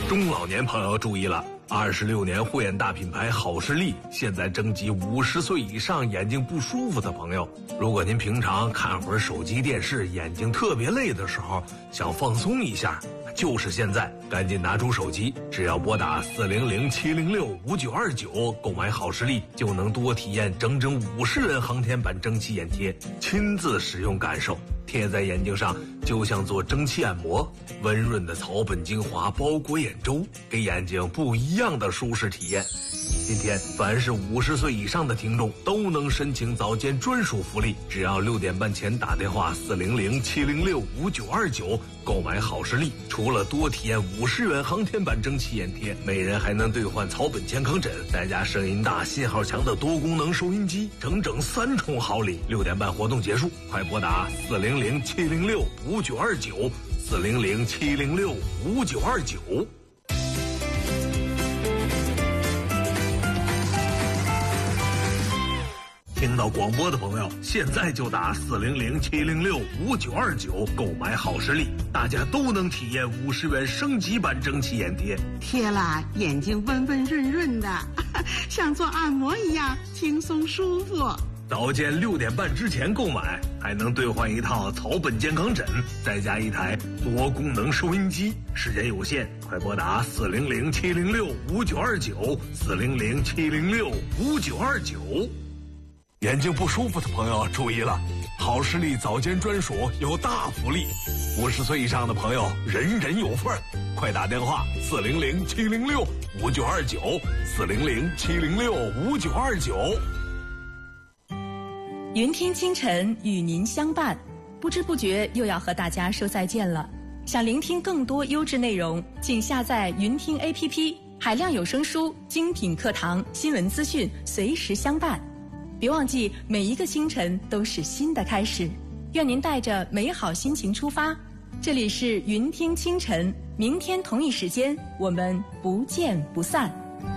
中老年朋友注意了，26年护眼大品牌好视力现在征集50岁以上眼睛不舒服的朋友。如果您平常看会儿手机电视，眼睛特别累的时候，想放松一下，就是现在，赶紧拿出手机，只要拨打400-706-5929购买好视力，就能多体验整整50元航天版蒸汽眼贴，亲自使用感受。贴在眼睛上就像做蒸汽按摩，温润的草本精华包裹眼周，给眼睛不一样的舒适体验。今天凡是50岁以上的听众都能申请早间专属福利，只要6点半前打电话400-706-5929购买好视力，除了多体验50元航天版蒸汽眼贴，每人还能兑换草本健康枕，再加声音大信号强的多功能收音机，整整3重好礼。6点半活动结束，快拨打400-706-5929 400-706-5929。听到广播的朋友，现在就打400-706-5929购买好视力，大家都能体验50元升级版蒸汽眼贴， 贴了眼睛温温润润的，像做按摩一样轻松舒服。 早间6点半之前购买，还能兑换一套草本健康枕，再加一台多功能收音机。时间有限，快拨打400-706-5929 400-706-5929。眼睛不舒服的朋友注意了，好视力早间专属有大福利，50岁以上的朋友人人有份，快打电话400-706-5929 400-706-5929。 云听清晨与您相伴，不知不觉又要和大家说再见了。想聆听更多优质内容，请下载云听 APP， 海量有声书、精品课堂、新闻资讯随时相伴。别忘记，每一个清晨都是新的开始。愿您带着美好心情出发。这里是云听清晨，明天同一时间我们不见不散。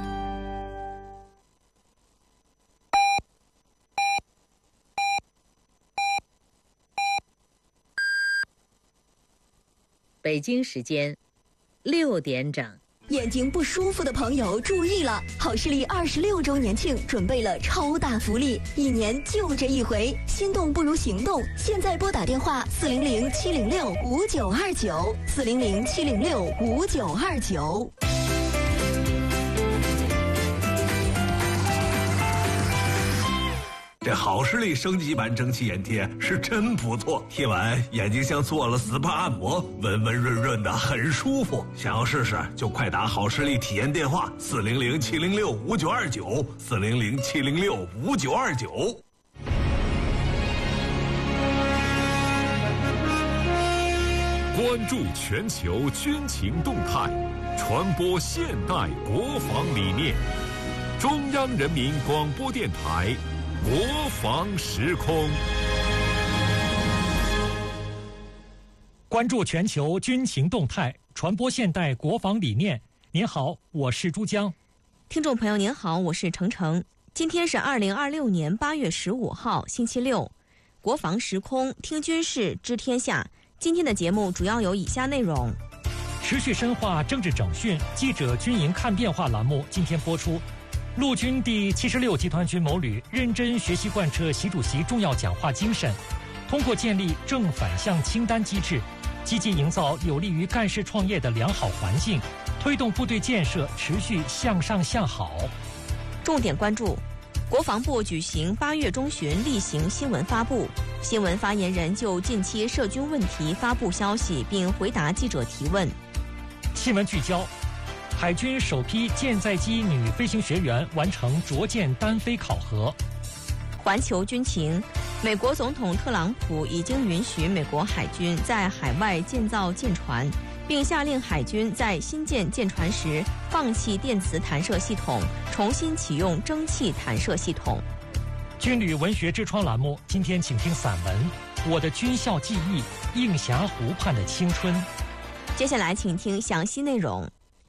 北京时间6点整。 眼睛不舒服的朋友注意了，好视力26周年庆准备了超大福利，1年就这一回，心动不如行动。现在拨打电话400-706-5929 400-706-5929。 这好视力升级版蒸汽眼贴是真不错，贴完眼睛像做了 SPA 按摩，温温润润的，很舒服。想要试试就快打好视力体验电话400-706-5929 400-706-5929。 关注全球军情动态，传播现代国防理念。中央人民广播电台国防时空， 关注全球军情动态，传播现代国防理念。您好，我是珠江。 听众朋友您好，我是程程。今天是2026年8月15号，星期六。国防时空，听军事，知天下。今天的节目主要有以下内容： 持续深化政治整训，记者军营看变化栏目今天播出。陆军第76集团军某旅认真学习贯彻习主席重要讲话精神，通过建立正反向清单机制，积极营造有利于干事创业的良好环境，推动部队建设持续向上向好。 重点关注：国防部举行8月中旬例行新闻发布，新闻发言人就近期涉军问题发布消息，并回答记者提问。 新闻聚焦：海军首批舰载机女飞行学员完成着舰单飞考核。 环球军情：美国总统特朗普已经允许美国海军在海外建造舰船，并下令海军在新建舰船时放弃电磁弹射系统，重新启用蒸汽弹射系统。 军旅文学之窗栏目，今天请听散文《我的军校记忆：映霞湖畔的青春》。 接下来请听详细内容。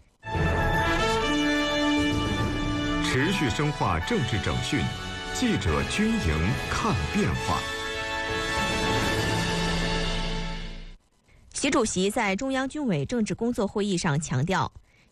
持续深化政治整训，记者军营看变化。 习主席在中央军委政治工作会议上强调，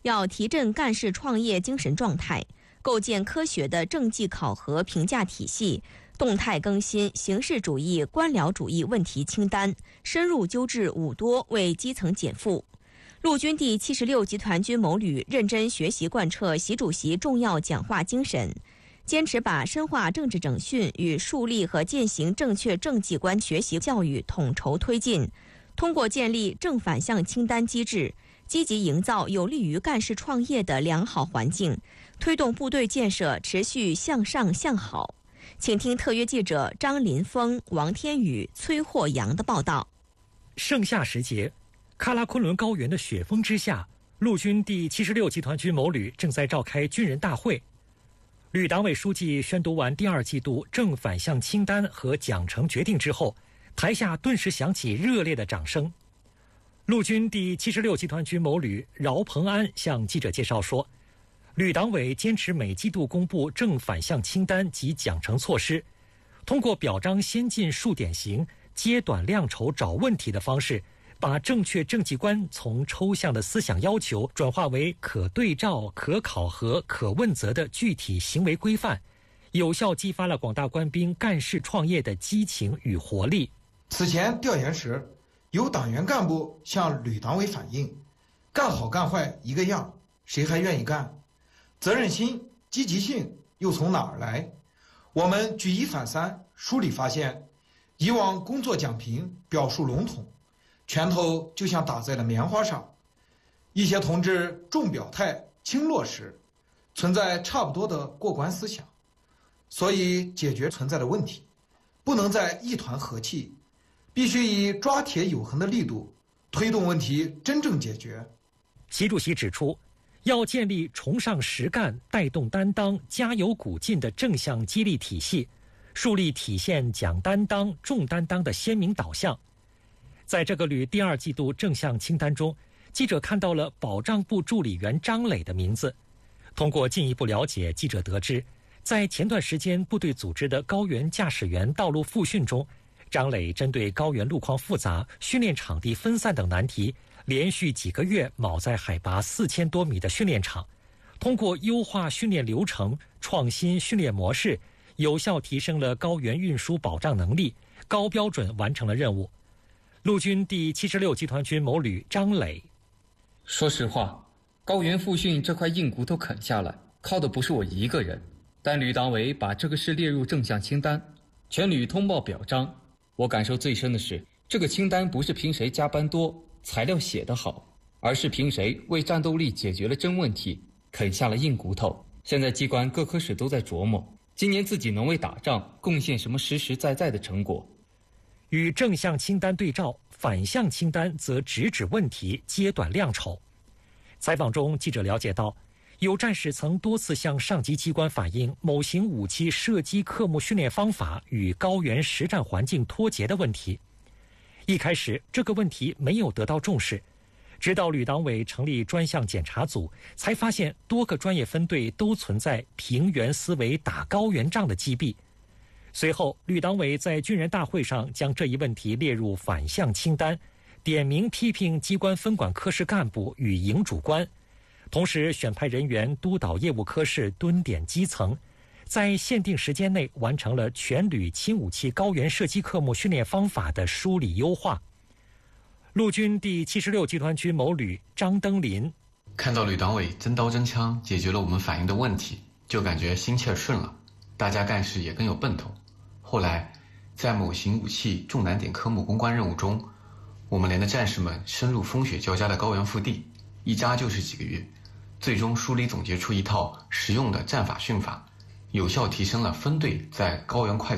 要提振干事创业精神状态，构建科学的政绩考核评价体系，动态更新形式主义、官僚主义问题清单，深入纠治五多，为基层减负。陆军第76集团军某旅认真学习贯彻习主席重要讲话精神，坚持把深化政治整训与树立和践行正确政绩观学习教育统筹推进，通过建立正反向清单机制，积极营造有利于干事创业的良好环境，推动部队建设持续向上向好。请听特约记者张林峰、王天宇、崔霍阳的报道。 盛夏时节，喀拉昆仑高原的雪峰之下，陆军第76集团军某旅正在召开军人大会。旅党委书记宣读完第2季度正反向清单和奖惩决定之后，台下顿时响起热烈的掌声。陆军第76集团军某旅饶鹏安向记者介绍说，旅党委坚持每季度公布正反向清单及奖惩措施，通过表彰先进树典型、揭短量丑找问题的方式，把正确政绩观从抽象的思想要求转化为可对照、可考核、可问责的具体行为规范，有效激发了广大官兵干事创业的激情与活力。 此前调研时，有党员干部向旅党委反映，干好干坏一个样，谁还愿意干？责任心、积极性又从哪儿来？我们举一反三，梳理发现，以往工作奖评表述笼统，拳头就像打在了棉花上，一些同志重表态、轻落实，存在差不多的过关思想。所以解决存在的问题，不能再一团和气，必须以抓铁有痕的力度推动问题真正解决。 习主席指出，要建立崇尚实干、带动担当、加油鼓劲的正向激励体系，树立体现讲担当、重担当的鲜明导向。在这个旅第2季度正向清单中，记者看到了保障部助理员张磊的名字。通过进一步了解，记者得知，在前段时间部队组织的高原驾驶员道路复训中，张磊针对高原路况复杂、训练场地分散等难题，连续几个月铆在海拔4000多米的训练场，通过优化训练流程、创新训练模式，有效提升了高原运输保障能力，高标准完成了任务。陆军第76集团军某旅张磊： 说实话，高原复训这块硬骨头啃下来，靠的不是我一个人，但旅党委把这个事列入正向清单，全旅通报表彰。我感受最深的是，这个清单不是凭谁加班多、材料写得好，而是凭谁为战斗力解决了真问题，啃下了硬骨头。现在机关各科室都在琢磨，今年自己能为打仗贡献什么实实在在的成果。 与正向清单对照，反向清单则直指问题，揭短量丑。采访中，记者了解到，有战士曾多次向上级机关反映某型武器射击科目训练方法与高原实战环境脱节的问题。一开始，这个问题没有得到重视，直到旅党委成立专项检查组，才发现多个专业分队都存在平原思维打高原仗的积弊。随后，旅党委在军人大会上将这一问题列入反向清单，点名批评机关分管科室干部与营主官，同时选派人员督导业务科室蹲点基层，在限定时间内完成了全旅轻武器高原射击科目训练方法的梳理优化。陆军第76集团军某旅张登林： 看到旅党委真刀真枪解决了我们反映的问题，就感觉心气儿顺了，大家干事也更有奔头。后来，在某型武器重难点科目攻关任务中，我们连的战士们深入风雪交加的高原腹地，一扎就是几个月，最终梳理总结出一套实用的战法训法，有效提升了分队在高原快